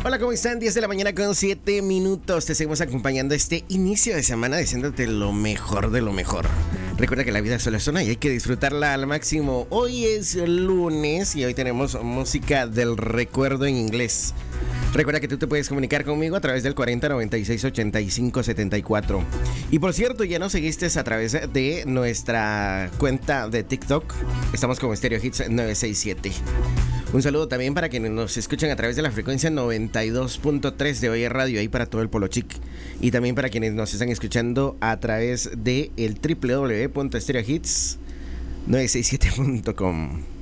Hola, ¿cómo están? 10 de la mañana con 7 minutos. Te seguimos acompañando este inicio de semana diciéndote lo mejor de lo mejor. Recuerda que la vida solo es una y hay que disfrutarla al máximo. Hoy es lunes y hoy tenemos música del recuerdo en inglés. Recuerda que tú te puedes comunicar conmigo a través del 40 96 85 74. Y por cierto, ya nos seguiste a través de nuestra cuenta de TikTok. Estamos como Stereo Hits 967. Un saludo también para quienes nos escuchan a través de la frecuencia 92.3 de Oye Radio, ahí para todo el Polo Chic. Y también para quienes nos están escuchando a través de el www.stereohits967.com.